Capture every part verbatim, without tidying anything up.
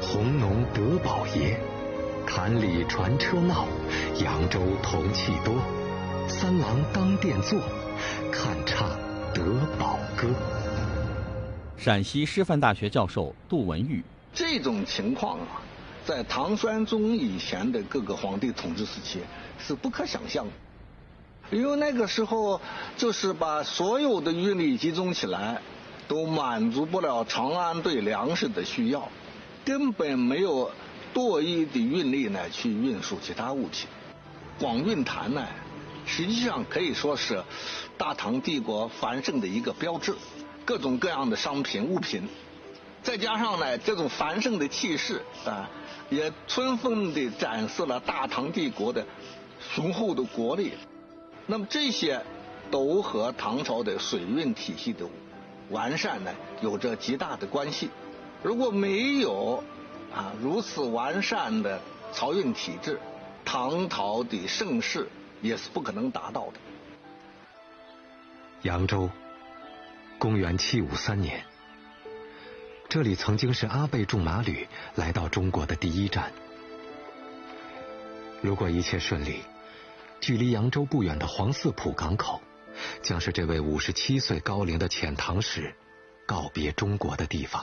弘农德宝爷，坎里传车闹，扬州铜器多。三郎当殿坐，看唱德宝歌。 陕西师范大学教授杜文玉， 这种情况啊，在唐玄宗以前的各个皇帝统治时期是不可想象的，因为那个时候就是把所有的运力集中起来，都满足不了长安对粮食的需要，根本没有多余的运力呢去运输其他物品。广运坛呢，实际上可以说是大唐帝国繁盛的一个标志，各种各样的商品物品，再加上呢这种繁盛的气势啊，也充分地展示了大唐帝国的雄厚的国力。那么这些都和唐朝的水运体系的完善呢有着极大的关系。如果没有啊如此完善的漕运体制，唐朝的盛世也是不可能达到的。 扬州，公元七五三年，这里曾经是阿倍仲马旅来到中国的第一站。如果一切顺利，距离扬州不远的黄四浦港口，将是这位五十七岁高龄的遣唐使告别中国的地方。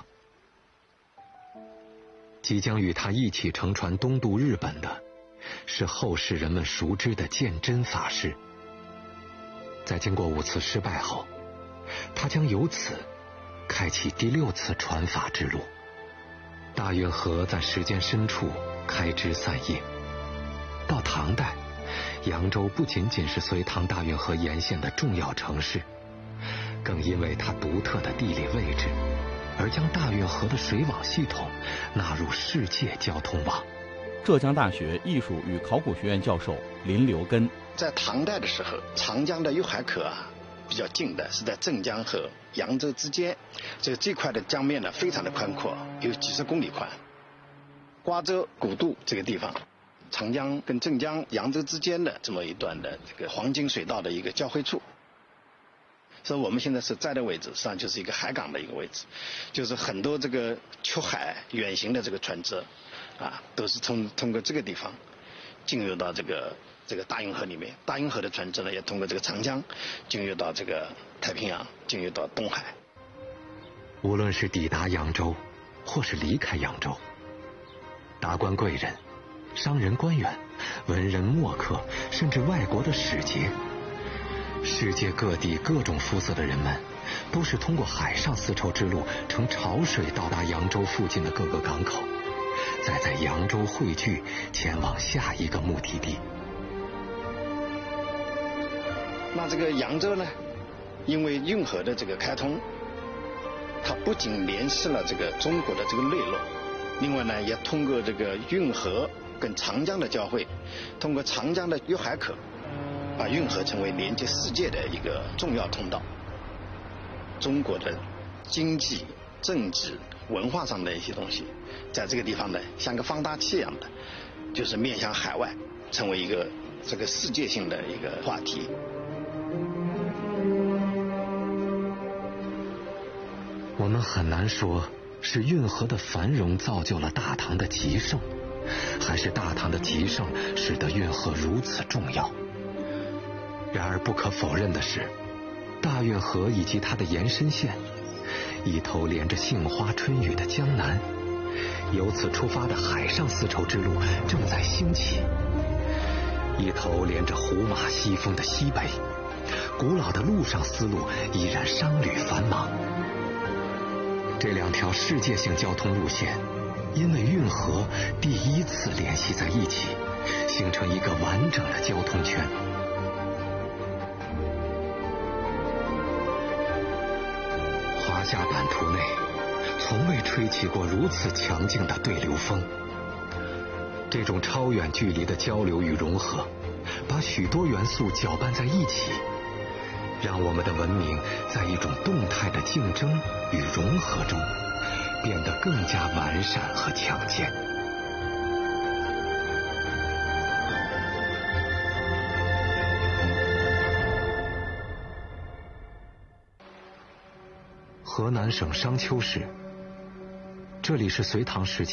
即将与他一起乘船东渡日本的，是后世人们熟知的鉴真法师。在经过五次失败后，他将由此开启第六次传法之路。大运河在时间深处开枝散叶，到唐代，扬州不仅仅是隋唐大运河沿线的重要城市，更因为它独特的地理位置，而将大运河的水网系统纳入世界交通网。 浙江大学艺术与考古学院教授林留根， 在唐代的时候，长江的右海口啊比较近的是在镇江和扬州之间，这个这块的江面呢非常的宽阔，有几十公里宽。瓜州古渡这个地方，长江跟镇江、扬州之间的这么一段的这个黄金水道的一个交汇处。所以我们现在是在的位置，实际上就是一个海港的一个位置，就是很多这个出海远行的这个船只啊，都是通通过这个地方进入到这个这个大运河里面。大运河的船只呢，也通过这个长江进入到这个太平洋，进入到东海。 无论是抵达扬州，或是离开扬州，达官贵人、商人官员、文人墨客，甚至外国的使节，世界各地各种肤色的人们，都是通过海上丝绸之路乘潮水到达扬州附近的各个港口，再在扬州汇聚，前往下一个目的地。 那这个扬州呢，因为运河的这个开通，它不仅联系了这个中国的这个内陆，另外呢，也通过这个运河跟长江的交汇，通过长江的右海口，把运河成为连接世界的一个重要通道。中国的经济、政治、文化上的一些东西，在这个地方呢，像个放大器一样的，就是面向海外，成为一个这个世界性的一个话题。 我们很难说是运河的繁荣造就了大唐的极盛，还是大唐的极盛使得运河如此重要。然而不可否认的是，大运河以及它的延伸线，一头连着杏花春雨的江南，由此出发的海上丝绸之路正在兴起；一头连着胡马西风的西北，古老的陆上丝路依然商旅繁忙。这两条世界性交通路线，因为运河第一次联系在一起，形成一个完整的交通圈。华夏版图内，从未吹起过如此强劲的对流风。这种超远距离的交流与融合，把许多元素搅拌在一起，让我们的文明在一种动态的竞争与融合中，变得更加完善和强健。河南省商丘市，这里是隋唐时期